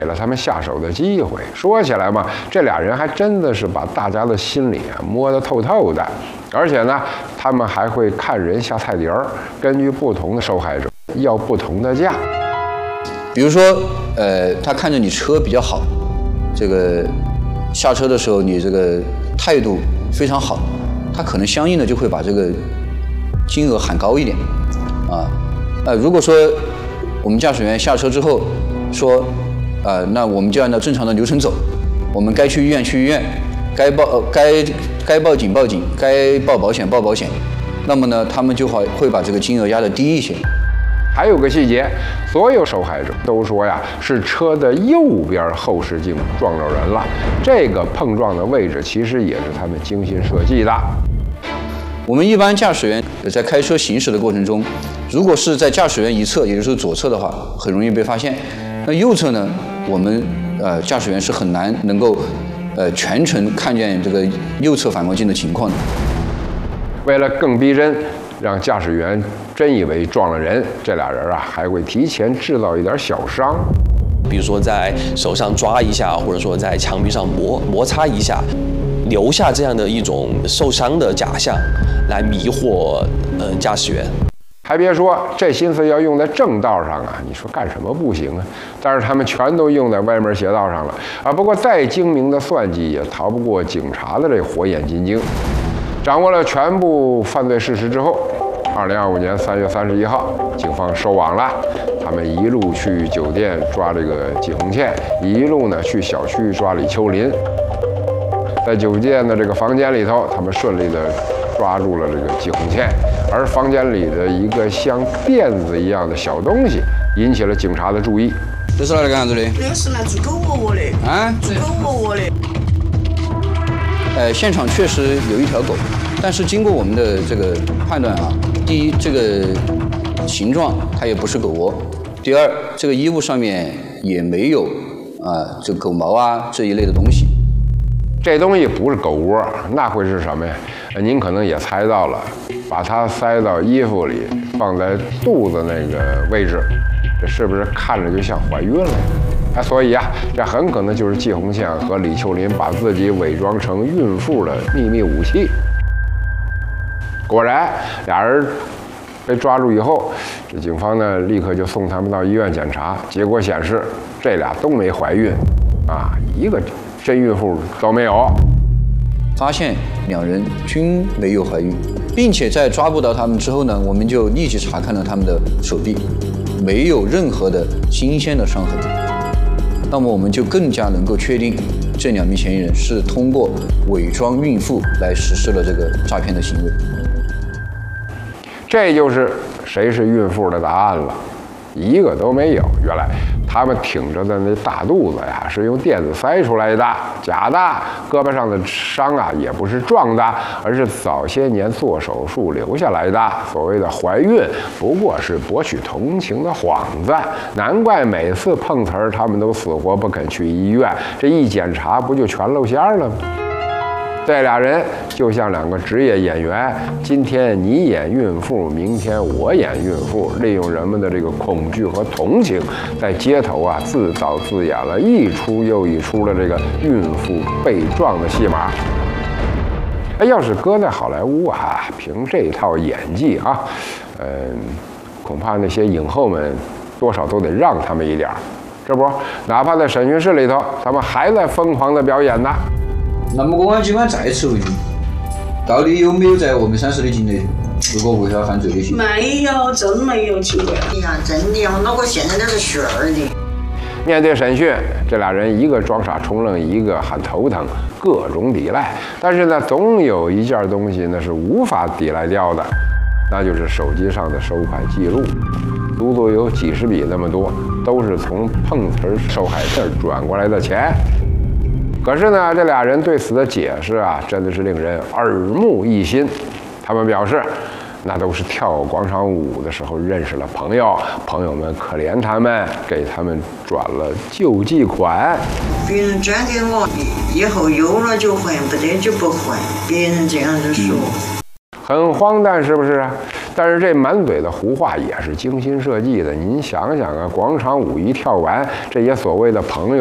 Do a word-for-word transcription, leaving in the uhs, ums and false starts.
给了他们下手的机会。说起来嘛，这俩人还真的是把大家的心里啊摸得透透的，而且呢，他们还会看人下菜碟儿，根据不同的受害者要不同的价。 比如说，呃，他看着你车比较好，这个下车的时候你这个态度非常好，他可能相应的就会把这个金额喊高一点，啊，呃，如果说我们驾驶员下车之后说，呃，那我们就按照正常的流程走，我们该去医院去医院，该报呃该该报警报警，该报保险报保险，那么呢，他们就会会把这个金额压得低一些。 还有个细节，所有受害者都说呀，是车的右边后视镜撞着人了。这个碰撞的位置其实也是他们精心设计的。 我们一般驾驶员在开车行驶的过程中，如果是在驾驶员一侧，也就是左侧的话，很容易被发现。那右侧呢，我们呃驾驶员是很难能够呃全程看见这个右侧反光镜的情况的。 为了更逼真，让驾驶员真以为撞了人，这俩人啊还会提前制造一点小伤， 比如说在手上抓一下，或者说在墙壁上摩摩擦一下，留下这样的一种受伤的假象，来迷惑嗯驾驶员。 还别说，这心思要用在正道上啊，你说干什么不行啊？但是他们全都用在歪门邪道上了啊！不过再精明的算计也逃不过警察的这火眼金睛。掌握了全部犯罪事实之后，二零二五年三月三十一号，警方收网了。他们一路去酒店抓这个季红倩，一路呢去小区抓李秋林。在酒店的这个房间里头，他们顺利的抓住了这个季红倩，而房间里的一个像垫子一样的小东西引起了警察的注意。 这是哪里干啥子的？ 这个是拿做狗窝窝的。 啊？ 做狗窝窝的。 呃，现场确实有一条狗，但是经过我们的这个判断啊，第一，这个形状它也不是狗窝；第二，这个衣物上面也没有啊，这狗毛啊这一类的东西。 这东西不是狗窝，那会是什么呀？您可能也猜到了，把它塞到衣服里，放在肚子那个位置，这是不是看着就像怀孕了呀？哎，所以啊，这很可能就是季红倩和李秋林把自己伪装成孕妇的秘密武器。果然，俩人被抓住以后，这警方呢立刻就送他们到医院检查，结果显示这俩都没怀孕，啊，一个真孕妇都没有。 发现两人均没有怀孕，并且在抓捕到他们之后呢，我们就立即查看了他们的手臂，没有任何的新鲜的伤痕。那么我们就更加能够确定这两名嫌疑人是通过伪装孕妇来实施了这个诈骗的行为。 这就是谁是孕妇的答案了，一个都没有。原来他们挺着的那大肚子呀，是用垫子塞出来的，假的。胳膊上的伤啊，也不是撞的，而是早些年做手术留下来的。所谓的怀孕，不过是博取同情的幌子。难怪每次碰瓷儿，他们都死活不肯去医院，这一检查不就全露馅了吗？这俩人就像两个职业演员，今天你演孕妇，明天我演孕妇，利用人们的这个恐惧和同情，在街头啊自导自演了一出又一出的这个孕妇被撞的戏码。哎，要是搁在好莱坞啊，凭这套演技啊，嗯，恐怕那些影后们多少都得让他们一点儿。这不，哪怕在审讯室里头，他们还在疯狂的表演呢。 那么公安机关再次问你，到底有没有在我们三十的境内如果违法犯罪的行为？ 没有，真没有情况。 哎呀，真的，我那个现在都是虚儿的。 面对审讯，这俩人一个装傻充愣，一个喊头疼，各种抵赖。但是呢，总有一件东西呢是无法抵赖掉的，那就是手机上的收款记录，足足有几十笔那么多，都是从碰瓷受害这儿转过来的钱。可是呢，这俩人对此的解释啊，真的是令人耳目一新。他们表示，那都是跳广场舞的时候认识了朋友，朋友们可怜他们，给他们转了救济款。 别人转给我，以后有了就还，不得就不还。别人这样子说， 很荒诞，是不是啊？ 但是这满嘴的胡话也是精心设计的。您想想啊，广场舞一跳完，这些所谓的朋友。